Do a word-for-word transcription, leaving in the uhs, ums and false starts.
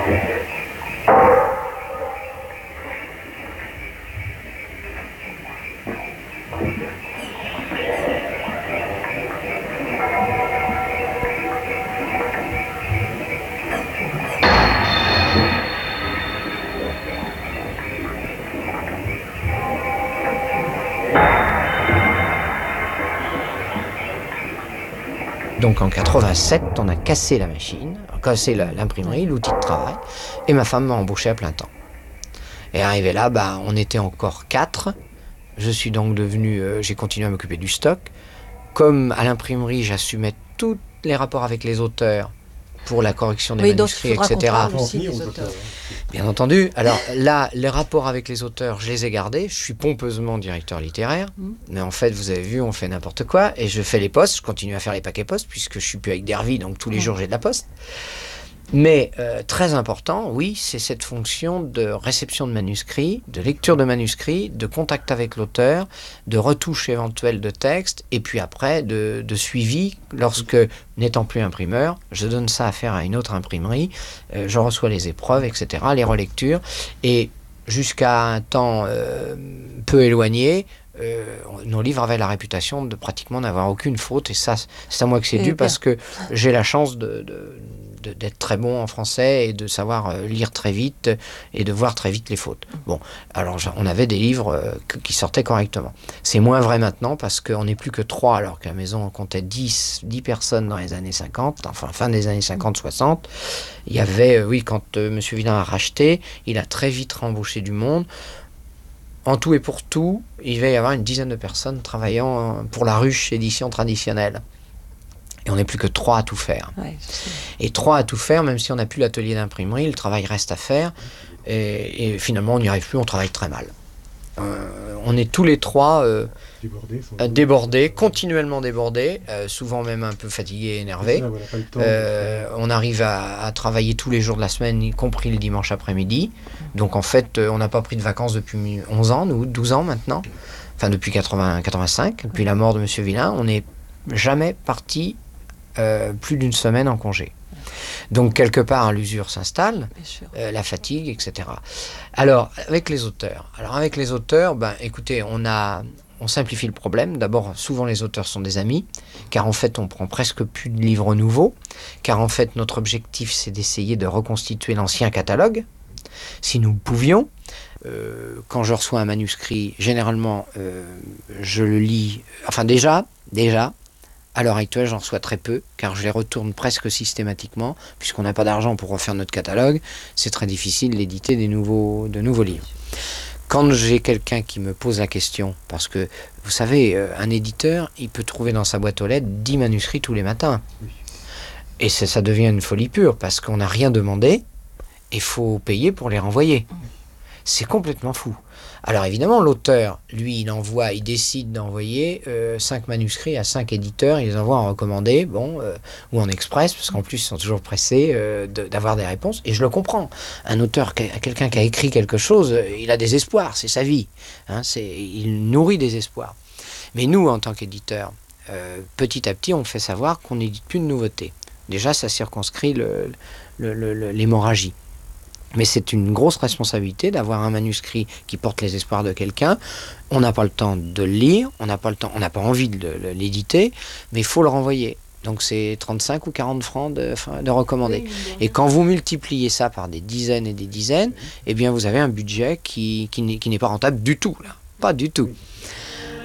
Donc en quatre-vingt-sept, on a cassé la machine, cassé l'imprimerie, l'outil de travail, et ma femme m'a embauché à plein temps. Et arrivé là, bah, on était encore quatre. Je suis donc devenu, euh, j'ai continué à m'occuper du stock. Comme à l'imprimerie, j'assumais tous les rapports avec les auteurs pour la correction des oui, manuscrits, donc, et cetera. Aussi les auteurs. Bien entendu. Alors là, les rapports avec les auteurs, je les ai gardés. Je suis pompeusement directeur littéraire. Mmh. Mais en fait, vous avez vu, on fait n'importe quoi. Et je fais les postes. Je continue à faire les paquets postes puisque je suis plus avec Dervy, donc tous les mmh. jours j'ai de la poste. Mais euh, très important, oui, c'est cette fonction de réception de manuscrits, de lecture de manuscrits, de contact avec l'auteur, de retouche éventuelle de texte, et puis après de, de suivi lorsque, n'étant plus imprimeur, je donne ça à faire à une autre imprimerie, euh, je reçois les épreuves, et cetera, les relectures, et jusqu'à un temps euh, peu éloigné, Euh, nos livres avaient la réputation de pratiquement n'avoir aucune faute, et ça, c'est à moi que c'est dû, parce que j'ai la chance de, de, de, d'être très bon en français et de savoir euh, lire très vite et de voir très vite les fautes. Bon, alors on avait des livres euh, qui sortaient correctement. C'est moins vrai maintenant parce qu'on n'est plus que trois, alors que la maison comptait dix, dix personnes dans les années cinquante, enfin fin des années cinquante soixante. Il y avait, euh, oui, quand euh, M. Villain a racheté, il a très vite rembauché du monde. En tout et pour tout, il va y avoir une dizaine de personnes travaillant pour la ruche édition traditionnelle. Et on n'est plus que trois à tout faire. Ouais, et trois à tout faire, même si on n'a plus l'atelier d'imprimerie, le travail reste à faire. Et, et finalement, on n'y arrive plus, on travaille très mal. Euh, on est tous les trois euh, débordés, euh, débordés continuellement débordés, euh, souvent même un peu fatigués et énervés. Ça, voilà, pas le temps euh, de... On arrive à, à travailler tous les jours de la semaine, y compris le dimanche après-midi. Donc en fait, euh, on n'a pas pris de vacances depuis onze ans, nous, douze ans maintenant. Enfin, depuis quatre-vingts, quatre-vingt-cinq, depuis la mort de M. Villain, on n'est jamais parti euh, plus d'une semaine en congé. Donc, quelque part, l'usure s'installe, euh, la fatigue, et cetera. Alors, avec les auteurs. Alors, avec les auteurs, ben, écoutez, on a... On simplifie le problème. D'abord, souvent les auteurs sont des amis, car en fait, on prend presque plus de livres nouveaux, car en fait, notre objectif, c'est d'essayer de reconstituer l'ancien catalogue, si nous pouvions. Euh, quand je reçois un manuscrit, généralement, euh, je le lis... Enfin, déjà, déjà, à l'heure actuelle, j'en reçois très peu, car je les retourne presque systématiquement, puisqu'on n'a pas d'argent pour refaire notre catalogue. C'est très difficile d'éditer des nouveaux, de nouveaux livres. Quand j'ai quelqu'un qui me pose la question, parce que, vous savez, un éditeur, il peut trouver dans sa boîte aux lettres dix manuscrits tous les matins. Et ça, ça devient une folie pure, parce qu'on n'a rien demandé, et il faut payer pour les renvoyer. C'est complètement fou. Alors évidemment, l'auteur, lui, il envoie, il décide d'envoyer euh, cinq manuscrits à cinq éditeurs, il les envoie en recommandé, bon, euh, ou en express, parce qu'en plus, ils sont toujours pressés euh, de, d'avoir des réponses, et je le comprends. Un auteur, quelqu'un qui a écrit quelque chose, il a des espoirs, c'est sa vie, hein, c'est, il nourrit des espoirs. Mais nous, en tant qu'éditeurs, euh, petit à petit, on fait savoir qu'on n'édite plus de nouveautés. Déjà, ça circonscrit le, le, le, le, l'hémorragie. Mais c'est une grosse responsabilité d'avoir un manuscrit qui porte les espoirs de quelqu'un. On n'a pas le temps de le lire, on n'a pas le temps, on n'a pas envie de l'éditer, mais il faut le renvoyer. Donc c'est trente-cinq ou quarante francs de, de recommandé. Oui, et quand vous multipliez ça par des dizaines et des dizaines, eh bien vous avez un budget qui, qui n'est, qui n'est pas rentable du tout, là. Pas du tout.